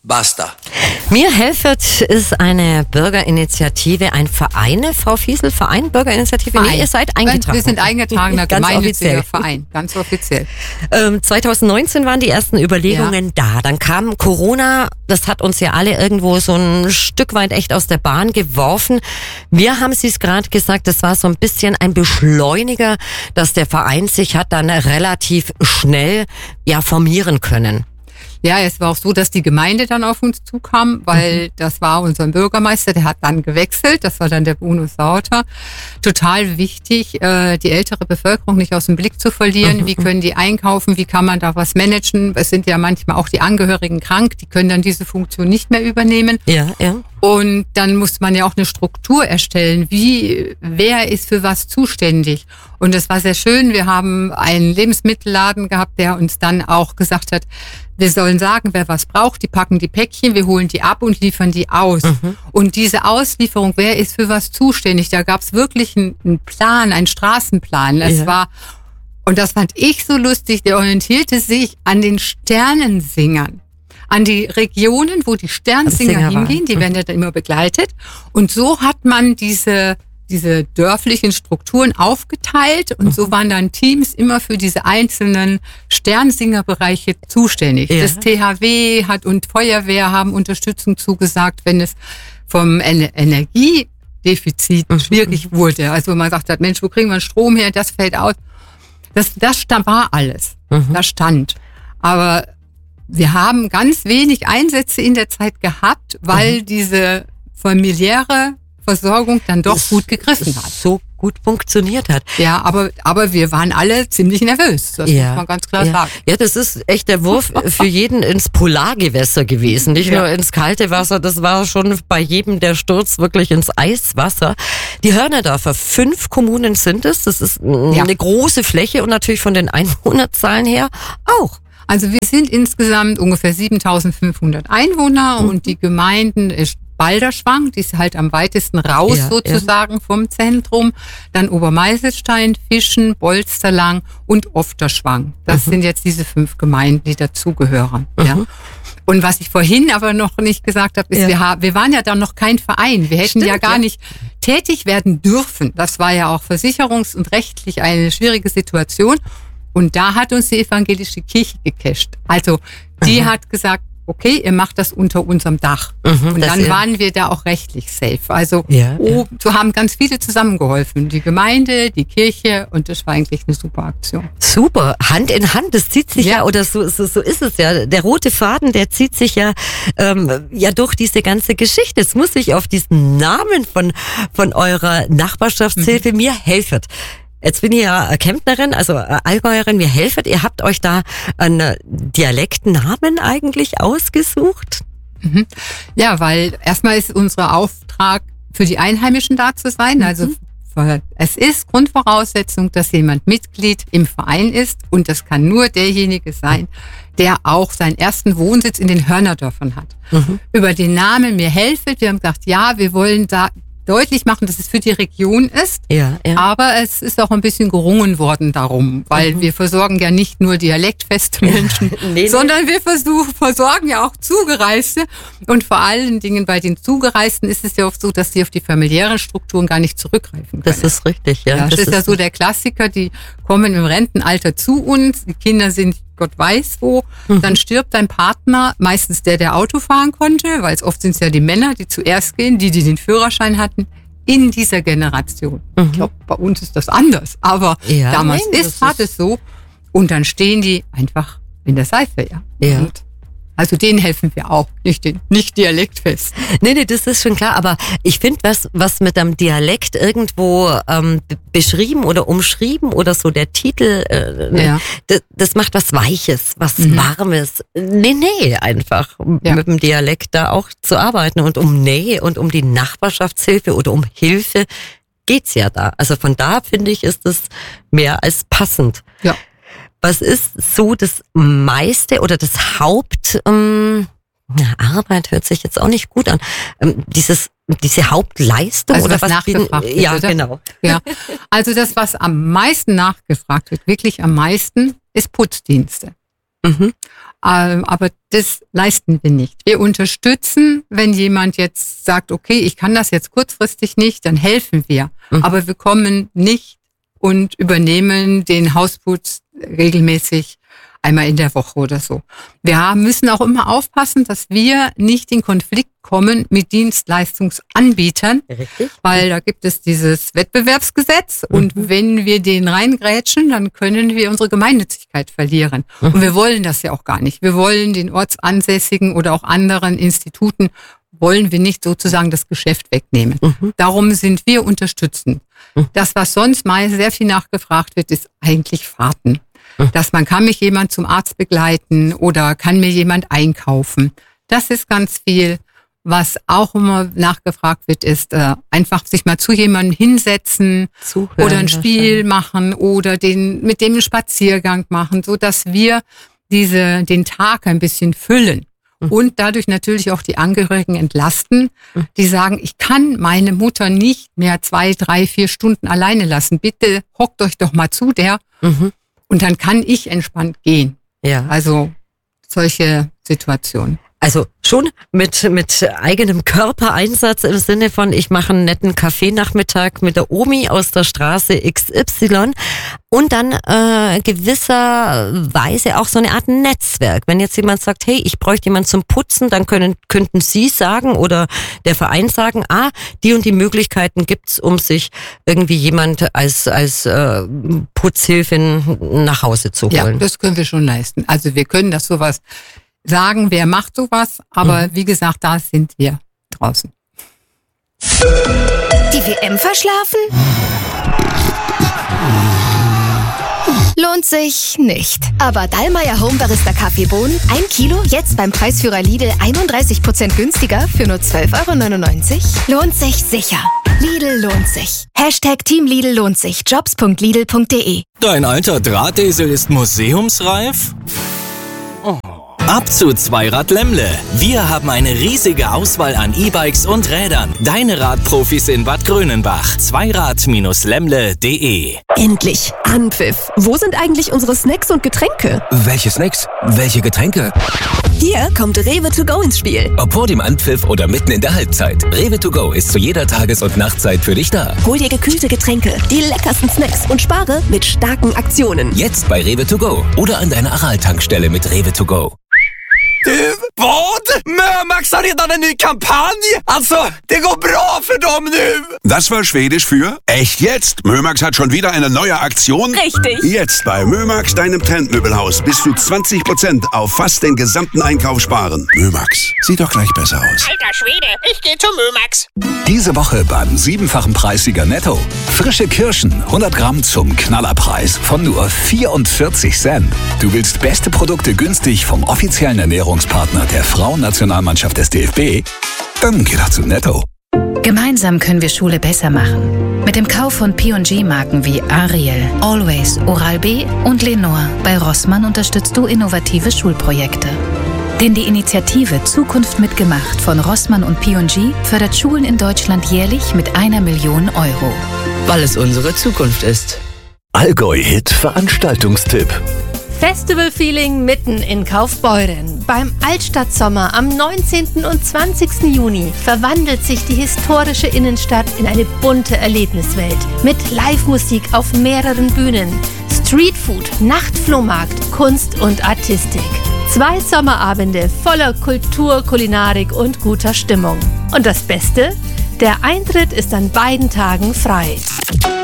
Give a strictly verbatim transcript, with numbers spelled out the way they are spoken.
Basta. Mir helfet ist eine Bürgerinitiative, ein Verein, Frau Fiesel, Verein, Bürgerinitiative? Verein. Nee, ihr seid eingetragen. Wir sind eingetragener Ganz gemeinnütziger offiziell. Verein, ganz offiziell. Ähm, zwanzig neunzehn waren die ersten Überlegungen ja. da. Dann kam Corona, das hat uns ja alle irgendwo so ein Stück weit echt aus der Bahn geworfen. Wir haben Sie es gerade gesagt, das war so ein bisschen ein Beschleuniger, dass der Verein sich hat dann relativ schnell ja formieren können. Ja, es war auch so, dass die Gemeinde dann auf uns zukam, weil mhm. das war unser Bürgermeister, der hat dann gewechselt, das war dann der Bruno Sauter. Total wichtig, äh, die ältere Bevölkerung nicht aus dem Blick zu verlieren. Mhm. Wie können die einkaufen, wie kann man da was managen? Es sind ja manchmal auch die Angehörigen krank, die können dann diese Funktion nicht mehr übernehmen. Ja, ja. Und dann muss man ja auch eine Struktur erstellen, wie, wer ist für was zuständig. Und das war sehr schön, wir haben einen Lebensmittelladen gehabt, der uns dann auch gesagt hat, wir sollen sagen, wer was braucht, die packen die Päckchen, wir holen die ab und liefern die aus. Mhm. Und diese Auslieferung, wer ist für was zuständig, da gab es wirklich einen, einen Plan, einen Straßenplan. Das ja. war, und das fand ich so lustig, der orientierte sich an den Sternensingern. An die Regionen, wo die Sternsinger hingehen, die werden ja dann immer begleitet. Und so hat man diese, diese dörflichen Strukturen aufgeteilt und mhm. so waren dann Teams immer für diese einzelnen Sternsingerbereiche zuständig. Ja. Das T H W hat und Feuerwehr haben Unterstützung zugesagt, wenn es vom Ener- Energiedefizit mhm. schwierig wurde. Also man sagt hat, Mensch, wo kriegen wir Strom her? Das fällt aus. Das, das war alles. Mhm. Das stand. Aber wir haben ganz wenig Einsätze in der Zeit gehabt, weil mhm. diese familiäre Versorgung dann doch es, gut gegriffen hat. So gut funktioniert hat. Ja, aber, aber wir waren alle ziemlich nervös. Das ja. muss man ganz klar ja. sagen. Ja, das ist echt der Wurf für jeden ins Polargewässer gewesen. Nicht ja. nur ins kalte Wasser, das war schon bei jedem der Sturz wirklich ins Eiswasser. Die Hörnerdörfer, fünf Kommunen sind es. Das ist ja. eine große Fläche und natürlich von den Einwohnerzahlen her auch. Also wir sind insgesamt ungefähr siebentausendfünfhundert Einwohner mhm. und die Gemeinden ist Balderschwang, die ist halt am weitesten raus ja, sozusagen ja. vom Zentrum. Dann Obermeiselstein, Fischen, Bolsterlang und Ofterschwang. Das mhm. sind jetzt diese fünf Gemeinden, die dazugehören. Mhm. Ja. Und was ich vorhin aber noch nicht gesagt habe, ist, ja. wir, haben, wir waren ja dann noch kein Verein. Wir hätten Stimmt, ja gar ja. nicht tätig werden dürfen. Das war ja auch versicherungs- und rechtlich eine schwierige Situation. Und da hat uns die evangelische Kirche gecasht. Also die mhm. hat gesagt, okay, ihr macht das unter unserem Dach. Mhm, und dann waren wir da auch rechtlich safe. Also ja, oh, ja. so haben ganz viele zusammengeholfen. Die Gemeinde, die Kirche und das war eigentlich eine super Aktion. Super, Hand in Hand, das zieht sich ja, ja oder so, so, so ist es ja. Der rote Faden, der zieht sich ja, ähm, ja durch diese ganze Geschichte. Jetzt muss ich auf diesen Namen von, von eurer Nachbarschaftshilfe mhm. mir helfen. Jetzt bin ich ja Kemptnerin, also Allgäuerin, mir helfet. Ihr habt euch da einen Dialektnamen eigentlich ausgesucht? Mhm. Ja, weil erstmal ist unser Auftrag, für die Einheimischen da zu sein. Mhm. Also es ist Grundvoraussetzung, dass jemand Mitglied im Verein ist und das kann nur derjenige sein, der auch seinen ersten Wohnsitz in den Hörnerdörfern hat. Mhm. Über den Namen mir helfet, wir haben gesagt, ja, wir wollen da deutlich machen, dass es für die Region ist, ja, ja. aber es ist auch ein bisschen gerungen worden darum, weil mhm. wir versorgen ja nicht nur dialektfeste Menschen, nee, sondern nee. wir versuchen, versorgen ja auch Zugereiste und vor allen Dingen bei den Zugereisten ist es ja oft so, dass sie auf die familiären Strukturen gar nicht zurückgreifen können. Das ist richtig, ja. ja das, das ist, ist ja so der Klassiker, die kommen im Rentenalter zu uns, die Kinder sind Gott weiß wo, mhm. dann stirbt dein Partner, meistens der, der Auto fahren konnte, weil es oft sind es ja die Männer, die zuerst gehen, die, die den Führerschein hatten, in dieser Generation. Mhm. Ich glaube, bei uns ist das anders, aber ja, damals nein, ist, hat es so und dann stehen die einfach in der Seife, ja. ja. Und also denen helfen wir auch, nicht den, nicht dialektfest. Nee, nee, das ist schon klar, aber ich finde, was, was mit einem Dialekt irgendwo ähm, beschrieben oder umschrieben oder so der Titel, äh, ja. das, das macht was Weiches, was mhm. Warmes. Nee, nee, einfach ja. mit dem Dialekt da auch zu arbeiten und um Nähe und um die Nachbarschaftshilfe oder um Hilfe geht's ja da. Also von da finde ich, ist es mehr als passend. Ja. Was ist so das meiste oder das Haupt, ähm, na, Arbeit hört sich jetzt auch nicht gut an, ähm, dieses, diese Hauptleistung also oder was, was nachgefragt bin, wird, ja, oder? genau. Ja, also das, was am meisten nachgefragt wird, wirklich am meisten, ist Putzdienste. Mhm. Aber das leisten wir nicht. Wir unterstützen, wenn jemand jetzt sagt, okay, ich kann das jetzt kurzfristig nicht, dann helfen wir. Mhm. Aber wir kommen nicht und übernehmen den Hausputz regelmäßig einmal in der Woche oder so. Wir müssen auch immer aufpassen, dass wir nicht in Konflikt kommen mit Dienstleistungsanbietern, richtig, weil da gibt es dieses Wettbewerbsgesetz mhm. und wenn wir den reingrätschen, dann können wir unsere Gemeinnützigkeit verlieren. Mhm. Und wir wollen das ja auch gar nicht. Wir wollen den ortsansässigen oder auch anderen Instituten, wollen wir nicht sozusagen das Geschäft wegnehmen. Mhm. Darum sind wir unterstützend. Mhm. Das, was sonst mal sehr viel nachgefragt wird, ist eigentlich Fahrten. Dass man, kann mich jemand zum Arzt begleiten oder kann mir jemand einkaufen. Das ist ganz viel. Was auch immer nachgefragt wird, ist äh, einfach sich mal zu jemandem hinsetzen, zuhören, oder ein Spiel machen oder den mit dem einen Spaziergang machen, so dass wir diese den Tag ein bisschen füllen mhm. und dadurch natürlich auch die Angehörigen entlasten, mhm. die sagen, ich kann meine Mutter nicht mehr zwei, drei, vier Stunden alleine lassen. Bitte hockt euch doch mal zu der. Mhm. Und dann kann ich entspannt gehen. Ja. Also solche Situationen. Also schon mit mit eigenem Körpereinsatz im Sinne von, ich mache einen netten Kaffeenachmittag mit der Omi aus der Straße X Y und dann äh, gewisserweise auch so eine Art Netzwerk. Wenn jetzt jemand sagt, hey, ich bräuchte jemanden zum Putzen, dann können könnten Sie sagen oder der Verein sagen, ah, die und die Möglichkeiten gibt's, um sich irgendwie jemand als als äh, Putzhilfin nach Hause zu holen. Ja, das können wir schon leisten. Also wir können das sowas sagen, wer macht sowas, aber mhm. wie gesagt, da sind wir draußen. Die W M verschlafen? Lohnt sich nicht. Aber Dallmayr Home Barista Kaffeebohnen, ein Kilo, jetzt beim Preisführer Lidl einunddreißig Prozent günstiger für nur zwölf Euro neunundneunzig. Lohnt sich sicher. Lidl lohnt sich. Hashtag Team Lidl lohnt sich. jobs punkt lidl punkt de. Dein alter Drahtesel ist museumsreif? Oh. Ab zu Zweirad Lemmle. Wir haben eine riesige Auswahl an E-Bikes und Rädern. Deine Radprofis in Bad Grönenbach. Zweirad Lemmle punkt de. Endlich Anpfiff. Wo sind eigentlich unsere Snacks und Getränke? Welche Snacks? Welche Getränke? Hier kommt Rewe to go ins Spiel. Ob vor dem Anpfiff oder mitten in der Halbzeit. Rewe to go ist zu jeder Tages- und Nachtzeit für dich da. Hol dir gekühlte Getränke, die leckersten Snacks und spare mit starken Aktionen. Jetzt bei Rewe to go oder an deiner Aral-Tankstelle mit Rewe to go. Du, vad? Mömax har redan en ny kampanj! Alltså, det går bra för dem nu! Das war Schwedisch für echt jetzt. Mömax hat schon wieder eine neue Aktion. Richtig. Jetzt bei Mömax, deinem Trendmöbelhaus, bis zu zwanzig Prozent auf fast den gesamten Einkauf sparen. Mömax, sieht doch gleich besser aus. Alter Schwede, ich geh zu Mömax. Diese Woche beim siebenfachen Preissieger Netto. Frische Kirschen, hundert Gramm zum Knallerpreis von nur vierundvierzig Cent. Du willst beste Produkte günstig vom offiziellen Ernährungspartner der Frauennationalmannschaft des D F B? Dann geh doch zu Netto. Gemeinsam können wir Schule besser machen. Mit dem Kauf von P und G-Marken wie Ariel, Always, Oral-B und Lenore bei Rossmann unterstützt du innovative Schulprojekte. Denn die Initiative Zukunft mitgemacht von Rossmann und P und G fördert Schulen in Deutschland jährlich mit einer Million Euro. Weil es unsere Zukunft ist. Allgäu-Hit Veranstaltungstipp. Festival-Feeling mitten in Kaufbeuren. Beim Altstadtsommer am neunzehnten und zwanzigsten Juni verwandelt sich die historische Innenstadt in eine bunte Erlebniswelt mit Live-Musik auf mehreren Bühnen, Streetfood, Nachtflohmarkt, Kunst und Artistik. Zwei Sommerabende voller Kultur, Kulinarik und guter Stimmung. Und das Beste? Der Eintritt ist an beiden Tagen frei.